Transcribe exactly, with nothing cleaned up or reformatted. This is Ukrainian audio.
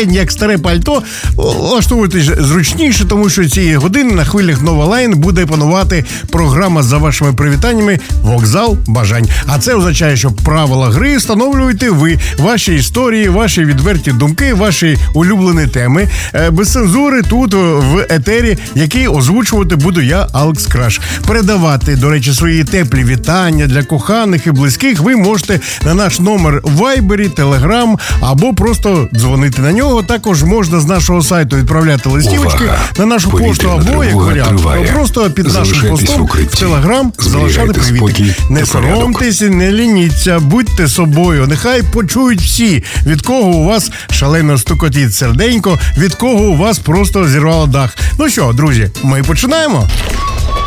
легень, як старе пальто. Влаштовуйтесь зручніше, тому що цієї години на хвилях Нова Лайн буде панувати програма за вашими привітаннями «Вокзал бажань». А це означає, що правила гри встановлюєте ви, ваші історії, ваші відверті думки, ваші улюблені теми. Без цензури тут в етері, який озвучувати буду я, Алекс Краш. Передавати, до речі, свої теплі вітання для коханих і близьких ви можете на наш номер в Вайбері, Телеграм або просто дзвонити на нього. Також можна з нашого сайту відправляти листівочки Увага! на нашу пошту або, як варіант, просто під нашим постом в Телеграм залишати привіти. Не соромтесь, не лініться, будьте собою. Нехай почують всі, від кого у вас шалено стукотить серденько, від кого у вас просто зірвало дах. Ну що, друзі, ми починаємо?